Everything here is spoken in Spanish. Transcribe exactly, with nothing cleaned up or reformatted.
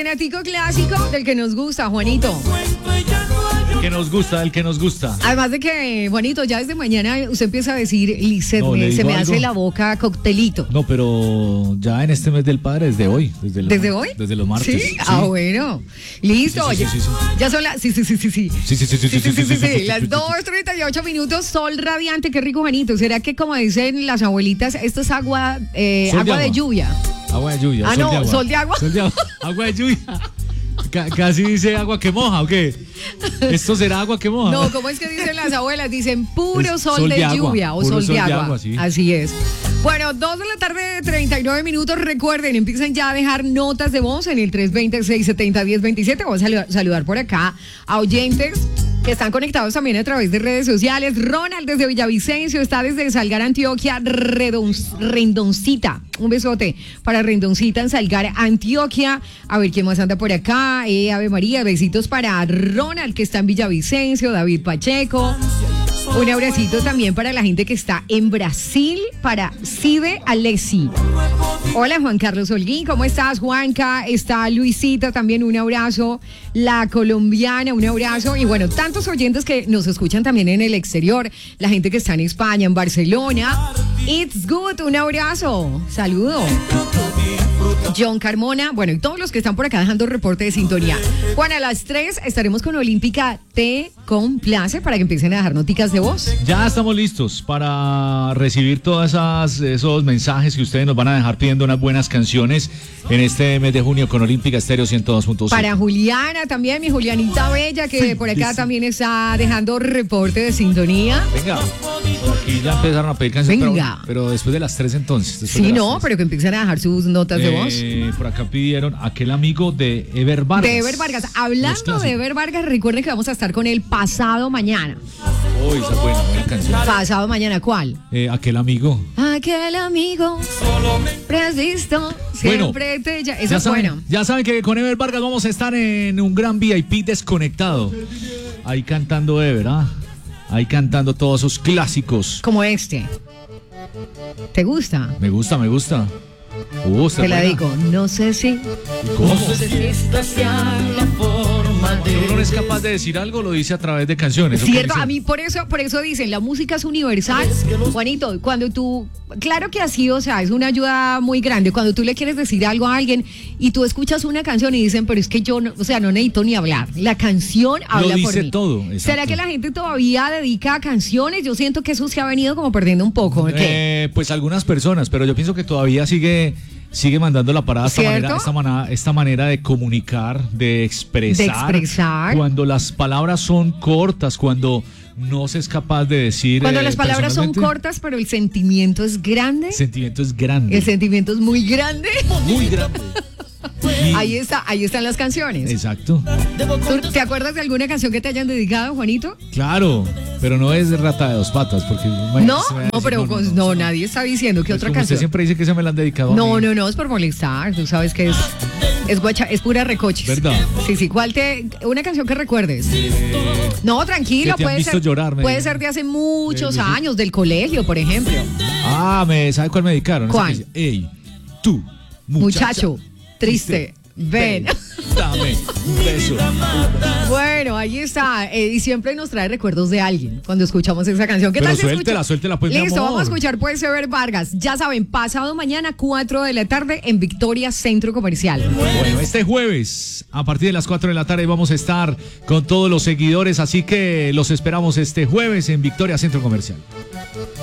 vallenatico clásico del que nos gusta, Juanito. El que nos gusta, el que nos gusta. Además de que, Juanito, ya desde mañana usted empieza a decir, Lizeth, No, me- se me algo. hace la boca coctelito. No, pero ya en este mes del padre, desde hoy. Desde, los, ¿Desde hoy? Desde los martes. ¿Sí? Ah, bueno. Listo, Sí, sí, oye. sí, sí, sí. Ya son las... Sí, sí, sí, sí, sí. Sí, sí, sí, sí, Sí, sí, sí, sí, sí. sí, Las sí, dos treinta y ocho minutos, sol radiante, qué rico, Juanito. ¿Será que, como dicen las abuelitas, esto es agua, eh, Sol de agua de agua. lluvia? Agua de lluvia. Ah, sol no, de agua. sol de agua. Sol de agua. Agua de lluvia. Ca- casi dice agua que moja, ¿o qué? ¿Esto será agua que moja? No, ¿cómo es que dicen las abuelas? Dicen puro Es sol, sol de, de agua, lluvia o puro sol, sol de de agua. agua, sí. Así es. Bueno, dos de la tarde, treinta y nueve minutos. Recuerden, empiezan ya a dejar notas de voz en el tres dos cero, seis siete cero, uno cero dos siete. Vamos a saludar, saludar por acá a oyentes que están conectados también a través de redes sociales. Ronald desde Villavicencio, está desde Salgar, Antioquia, Redon- Rendoncita. Un besote para Rendoncita en Salgar, Antioquia. A ver quién más anda por acá. Eh, Ave María, besitos para Ronald que está en Villavicencio, David Pacheco. Un abracito también para la gente que está en Brasil, para Cibe Alessi. Hola Juan Carlos Holguín, ¿cómo estás, Juanca? Está Luisita también, un abrazo. La colombiana, un abrazo. Y bueno, tantos oyentes que nos escuchan también en el exterior. La gente que está en España, en Barcelona. It's good, un abrazo. Saludo. John Carmona, bueno, y todos los que están por acá dejando reporte de sintonía. Juan, a las tres estaremos con Olímpica Te Complace para que empiecen a dejar noticas de voz. Ya estamos listos para recibir todos esos mensajes que ustedes nos van a dejar pidiendo unas buenas canciones en este mes de junio con Olímpica Estéreo ciento dos punto cinco. Para Juliana también, mi Julianita Bella, que Sí, por acá sí. también está dejando reporte de sintonía. Venga, por aquí ya empezaron a pedir canciones, Venga. Pero, pero después de las tres entonces. después Sí, de las no, tres. pero que empiecen a dejar sus notas de voz. Eh, por acá pidieron aquel amigo de Ever Vargas. De Ever Vargas. Los Hablando clásicos. de Ever Vargas, recuerden que vamos a estar con él pasado mañana. Uy, esa es buena, buena canción. Pasado mañana, ¿cuál? Eh, aquel amigo. Aquel amigo preciso siempre te llama. Eso ya es saben, bueno. ya saben que con Ever Vargas vamos a estar en un gran V I P desconectado. Ahí cantando Ever, ¿ah? Ahí cantando todos esos clásicos. Como este. ¿Te gusta? Me gusta, me gusta. Uh, está Te la buena. digo, no sé si. ¿Cómo? Esta sea la forma de... Cuando uno no es capaz de decir algo, lo dice a través de canciones. ¿o qué Cierto, dicen? a mí por eso, por eso dicen, la música es universal. Juanito, cuando tú, claro que así, o sea, es una ayuda muy grande. Cuando tú le quieres decir algo a alguien y tú escuchas una canción y dicen, pero es que yo, no, o sea, no necesito ni hablar. La canción habla por dice mí. todo, exacto. ¿Será que la gente todavía dedica a canciones? Yo siento que eso se ha venido como perdiendo un poco. ¿Qué? Eh, pues algunas personas, pero yo pienso que todavía sigue sigue mandando la parada esta ¿Cierto? manera, esta, manera, esta manera de comunicar, de expresar, De expresar. cuando las palabras son cortas, cuando no se es capaz de decir. Cuando eh, las palabras son personalmente, cortas, pero el sentimiento es grande. el sentimiento es grande, El sentimiento es muy grande. muy grande. Y- Ahí está, ahí están las canciones. Exacto, ¿Tú te acuerdas de alguna canción que te hayan dedicado, Juanito? claro, pero no es de Rata de Dos Patas, porque imagínate, No, se me va a no, decir, pero pues, no, nadie está diciendo que Pues otra como usted canción. siempre dice que se me la han dedicado a No, mí. no, no, es por molestar. Tú sabes que es es guacha, es pura recochis. ¿Verdad? Sí, sí. ¿Cuál te una canción que recuerdes? No, tranquilo, que te han puede visto ser. llorar, me puede dijo. ser de hace muchos Eh, años, del colegio, por ejemplo. Ah, me, ¿sabe cuál me dedicaron? Esa ¿Cuál? que dice, Ey, tú, Muchacho, triste, ven. Dame un beso. Bueno, ahí está. Eh, y siempre nos trae recuerdos de alguien cuando escuchamos esa canción. ¿Qué Pero tal si suéltela, escucha- suéltela, pues, mi Listo, amor. vamos a escuchar pues Ever Vargas. Ya saben, pasado mañana, cuatro de la tarde, en Victoria Centro Comercial. Bueno, este jueves, a partir de las cuatro de la tarde, vamos a estar con todos los seguidores, así que los esperamos este jueves en Victoria Centro Comercial.